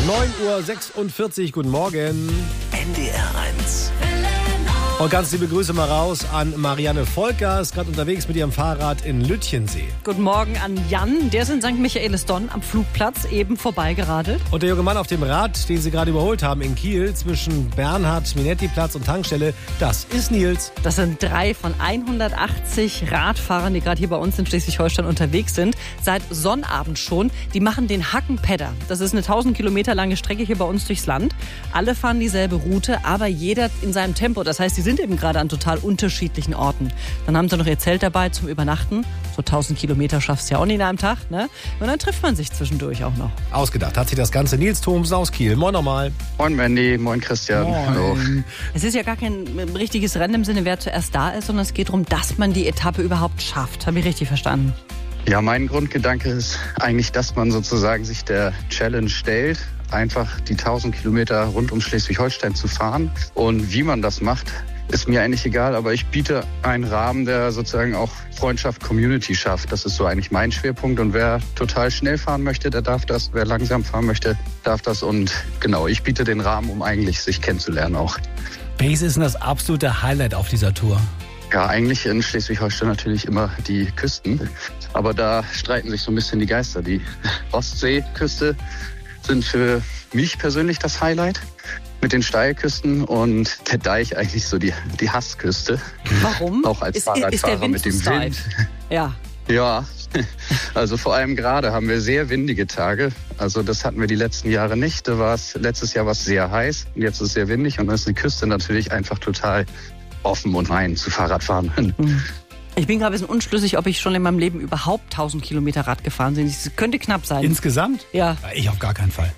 9:46 Uhr, guten Morgen. NDR 1. Und ganz liebe Grüße mal raus an Marianne Volker, ist gerade unterwegs mit ihrem Fahrrad in Lütjensee. Guten Morgen an Jan, der ist in St. Michaelisdonn am Flugplatz eben vorbeigeradelt. Und der junge Mann auf dem Rad, den Sie gerade überholt haben in Kiel, zwischen Bernhard-Minetti-Platz und Tankstelle, das ist Nils. Das sind 3 von 180 Radfahrern, die gerade hier bei uns in Schleswig-Holstein unterwegs sind. Seit Sonnabend schon. Die machen den Hackenpädder. Das ist eine 1000 Kilometer lange Strecke hier bei uns durchs Land. Alle fahren dieselbe Route, aber jeder in seinem Tempo. Das heißt, die sind eben gerade an total unterschiedlichen Orten. Dann haben sie noch ihr Zelt dabei zum Übernachten. So 1000 Kilometer schaffst du ja auch nicht in einem Tag, ne? Und dann trifft man sich zwischendurch auch noch. Ausgedacht hat sich das Ganze Nils Thomsen aus Kiel. Moin nochmal. Moin Mandy, moin Christian. Moin. Hallo. Es ist ja gar kein richtiges Rennen im Sinne, wer zuerst da ist, sondern es geht darum, dass man die Etappe überhaupt schafft. Habe ich richtig verstanden? Ja, mein Grundgedanke ist eigentlich, dass man sozusagen sich der Challenge stellt, einfach die 1000 Kilometer rund um Schleswig-Holstein zu fahren. Und wie man das macht, ist mir eigentlich egal, aber ich biete einen Rahmen, der sozusagen auch Freundschaft, Community schafft. Das ist so eigentlich mein Schwerpunkt. Und wer total schnell fahren möchte, der darf das. Wer langsam fahren möchte, darf das. Und genau, ich biete den Rahmen, um eigentlich sich kennenzulernen auch. Welches ist denn das absolute Highlight auf dieser Tour? Ja, eigentlich in Schleswig-Holstein natürlich immer die Küsten. Aber da streiten sich so ein bisschen die Geister. Die Ostseeküste sind für mich persönlich das Highlight mit den Steilküsten und der Deich eigentlich so die Hassküste. Warum? Auch als Fahrradfahrer ist der Wind mit dem zu steif? Wind. Ja. Ja, also vor allem gerade haben wir sehr windige Tage. Also das hatten wir die letzten Jahre nicht. Letztes Jahr war es sehr heiß und jetzt ist es sehr windig und dann ist die Küste natürlich einfach total offen und rein zu Fahrradfahren. Ich bin gerade ein bisschen unschlüssig, ob ich schon in meinem Leben überhaupt 1000 Kilometer Rad gefahren bin. Es könnte knapp sein. Insgesamt? Ja. Ich auf gar keinen Fall.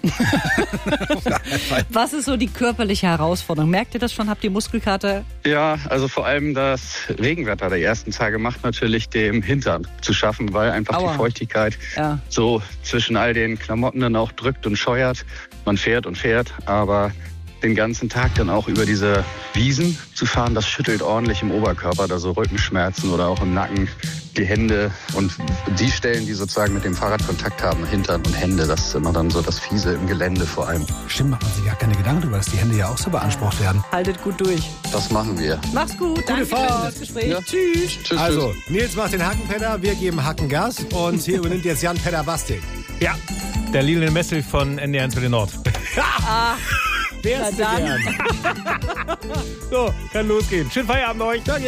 Was ist so die körperliche Herausforderung? Merkt ihr das schon? Habt ihr Muskelkater? Ja, also vor allem das Regenwetter der ersten Tage macht natürlich dem Hintern zu schaffen, weil einfach Aua. die Feuchtigkeit so zwischen all den Klamotten dann auch drückt und scheuert. Man fährt und fährt, aber den ganzen Tag dann auch über diese Wiesen zu fahren, das schüttelt ordentlich im Oberkörper, da so Rückenschmerzen oder auch im Nacken, die Hände und die Stellen, die sozusagen mit dem Fahrrad Kontakt haben, Hintern und Hände, das ist immer dann so das Fiese im Gelände vor allem. Stimmt, macht man sich gar keine Gedanken darüber, dass die Hände ja auch so beansprucht werden. Haltet gut durch. Das machen wir. Mach's gut. Danke für Fahrt. das Gespräch. Ja. Tschüss. Tschüss. Also, Nils macht den Hackenpädder, wir geben Hackengas und hier übernimmt jetzt Jan Pedder-Bastik. Ja, der Lionel Messi von NDR 1 für den Nord. Wer ist Na dann. gern? So, kann losgehen. Schönen Feierabend euch. Danke.